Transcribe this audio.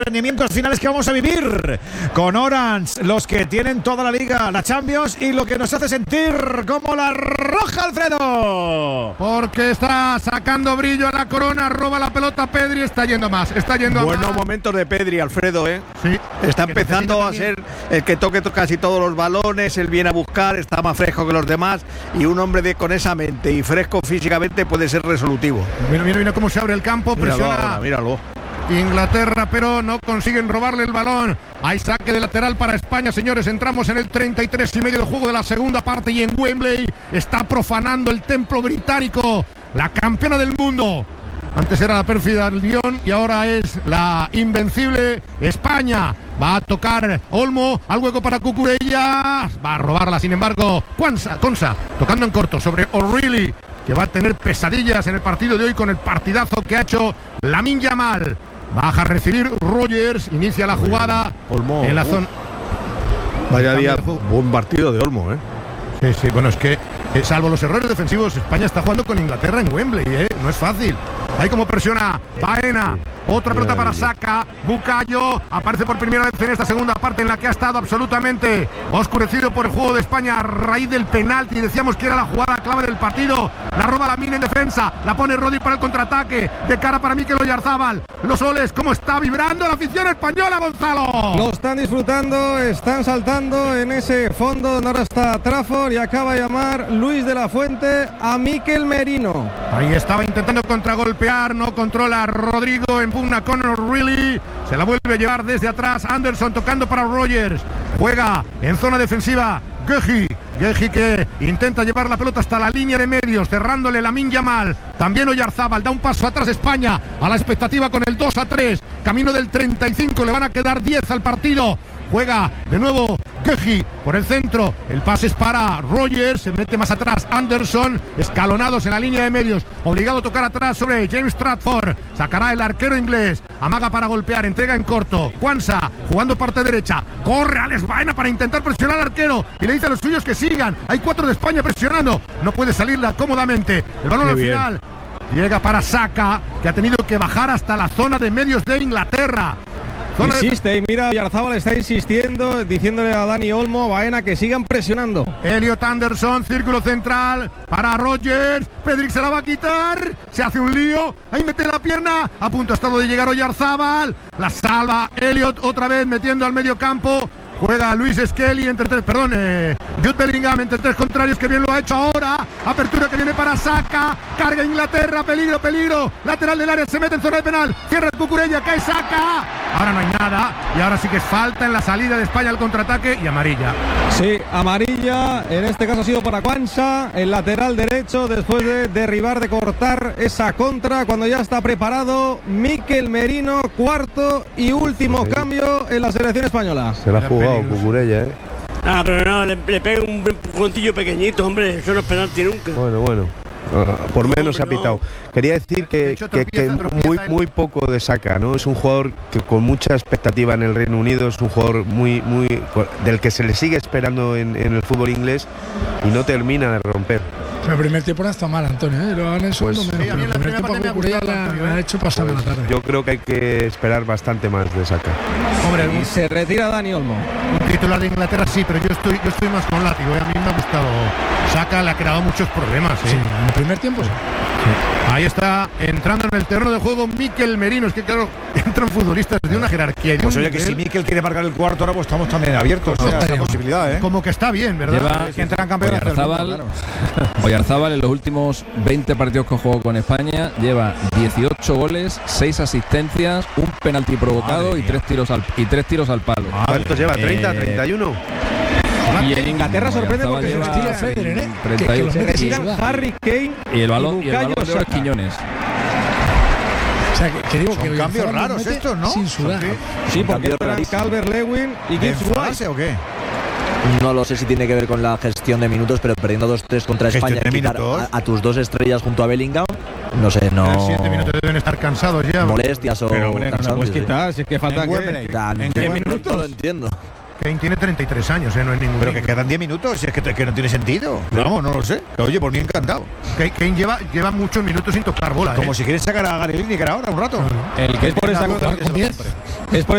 rendimientos finales que vamos a vivir con Orange, los que tienen toda la liga, la Champions y lo que nos hace sentir como la roja, Alfredo. Porque está sacando brillo a la corona, roba la pelota Pedri, está yendo más. Buenos momentos de Pedri, Alfredo, Sí. Está empezando a ser el que toque casi todos los balones, él viene a buscar, está más fresco que los demás y un hombre con esa mente y fresco físicamente puede ser resolutivo. Mira cómo se abre el campo, presiona. Míralo. Inglaterra, pero no consiguen robarle el balón. Hay saque de lateral para España, señores. Entramos en el 33,5 del juego de la segunda parte y en Wembley está profanando el templo británico. La campeona del mundo. Antes era la pérfida Lyon y ahora es la invencible España. Va a tocar Olmo, al hueco para Cucurella. Va a robarla, sin embargo, Konsa, tocando en corto sobre O'Reilly, que va a tener pesadillas en el partido de hoy con el partidazo que ha hecho Lamine Yamal. Baja a recibir Rogers, inicia la jugada Olmo, en la zona. Vaya día, buen partido de Olmo, Sí, bueno, es que salvo los errores defensivos, España está jugando con Inglaterra en Wembley, no es fácil. Ahí como presiona Baena, otra pelota para Saka, Bukayo, aparece por primera vez en esta segunda parte en la que ha estado absolutamente oscurecido por el juego de España a raíz del penalti. Decíamos que era la jugada clave del partido, la roba Lamine en defensa, la pone Rodri para el contraataque, de cara para Mikel Oyarzabal. Los soles, cómo está vibrando la afición española, Gonzalo. Lo están disfrutando, están saltando en ese fondo donde ahora está Trafford y acaba de llamar Luis de la Fuente a Mikel Merino. Ahí estaba intentando contragolpear, no controla Rodrigo, impugna con O'Reilly, se la vuelve a llevar desde atrás Anderson tocando para Rogers, juega en zona defensiva Guehi que intenta llevar la pelota hasta la línea de medios, cerrándole Lamine Yamal, también Oyarzabal, da un paso atrás España, a la expectativa con el 2-3, camino del 35, le van a quedar 10 al partido. Juega de nuevo Guehi por el centro. El pase es para Rogers. Se mete más atrás Anderson. Escalonados en la línea de medios. Obligado a tocar atrás sobre James Trafford. Sacará el arquero inglés. Amaga para golpear. Entrega en corto. Kwanza jugando parte derecha. Corre Alex Baena para intentar presionar al arquero. Y le dice a los suyos que sigan. Hay 4 de España presionando. No puede salirla cómodamente. El balón al final llega para Saka, que ha tenido que bajar hasta la zona de medios de Inglaterra. Insiste y mira, Oyarzabal está insistiendo, diciéndole a Dani Olmo, Baena, que sigan presionando. Elliot Anderson, círculo central para Rogers. Pedri se la va a quitar, se hace un lío, ahí mete la pierna, a punto ha estado de llegar Oyarzabal, la salva Elliot otra vez metiendo al medio campo. Juega Luis Skelly Jude Bellingham entre 3 contrarios, que bien lo ha hecho ahora. Apertura que viene para Saka. Carga Inglaterra, peligro. Lateral del área, se mete en zona de penal. Cierra Cucurella, cae Saka. Ahora no hay nada. Y ahora sí que es falta en la salida de España al contraataque y amarilla. Sí, amarilla. En este caso ha sido para Kwanza, el lateral derecho, después de derribar, de cortar esa contra, cuando ya está preparado Mikel Merino, cuarto y último cambio en la selección española. Se la ha jugado Cucurella, pero no, le pega un puntillo pequeñito, hombre, eso no es penalti nunca. Bueno. Por menos se ha pitado. Quería decir que muy poco de Saka, ¿no? Es un jugador que con mucha expectativa en el Reino Unido, es un jugador muy del que se le sigue esperando en el fútbol inglés y no termina de romper. El primer tiempo no está mal, Antonio, lo hagan en el segundo menos. A mí el primer tiempo Cucurella me ha hecho pasar la tarde. Yo creo que hay que esperar bastante más de Saka. Hombre, y se retira Dani Olmo. Un titular de Inglaterra sí, pero yo estoy más con látigo. A mí me ha gustado. Saka le ha creado muchos problemas. Sí, en el primer tiempo sí. Ahí está entrando en el terreno de juego Mikel Merino. Es que claro, entran futbolistas de una jerarquía. Pues oye, que si Mikel quiere marcar el cuarto ahora, pues estamos también abiertos a esa posibilidad, Como que está bien, ¿verdad? Es que entran campeones. Oyarzabal en los últimos 20 partidos que jugó con España lleva 18 goles, 6 asistencias, un penalti provocado y 3 tiros al palo. ¿Cuántos lleva? ¿30, 31? Y en Inglaterra sorprende porque lleva estilo Federer, que se retiran Harry Kane y el balón de oro es Quiñones. O sea, que digo son que cambios raros estos, ¿no? Sin sudar. Sí, porque Calvert-Lewin y Gibbs White. ¿O qué? No lo sé si tiene que ver con la gestión de minutos, pero perdiendo 2-3 contra España, quitar a tus 2 estrellas junto a Bellingham, no sé, no. 7 minutos deben estar cansados ya. Molestias o. Pero hombre, no puedes quitar, si es que falta ¿En qué minutos? No lo entiendo. Kane tiene 33 años, no es ningún. Pero que quedan 10 minutos, si es que no tiene sentido. Vamos, no lo sé. Oye, por mí encantado. Kane lleva muchos minutos sin tocar bola. Como si quieres sacar a Gary Lineker ahora un rato. El que es por esa